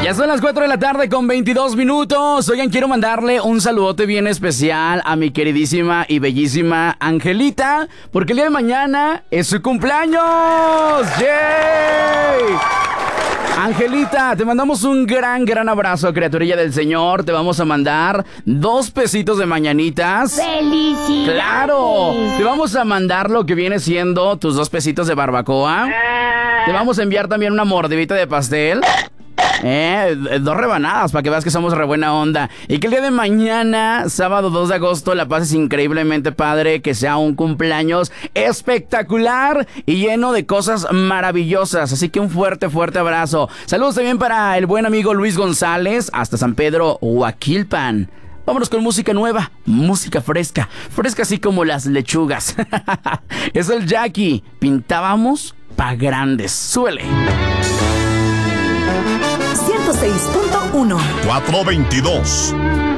Ya son las 4 de la tarde con 22 minutos. Oigan, quiero mandarle un saludote bien especial a mi queridísima y bellísima Angelita, porque el día de mañana es su cumpleaños. ¡Yay! Angelita, te mandamos un gran abrazo, criaturilla del Señor. Te vamos a mandar 2 pesitos de mañanitas. ¡Felicidades! ¡Claro! Te vamos a mandar lo que viene siendo tus 2 pesitos de barbacoa. Te vamos a enviar también una mordidita de pastel. 2 rebanadas para que veas que somos re buena onda. Y que el día de mañana, sábado 2 de agosto, la pases increíblemente padre. Que sea un cumpleaños espectacular y lleno de cosas maravillosas. Así que un fuerte abrazo. Saludos también para el buen amigo Luis González, hasta San Pedro Huaquilpan. Vámonos con música nueva, música fresca así como las lechugas. Es el Jackie, pintábamos pa' grandes. Súbele. 106.1 422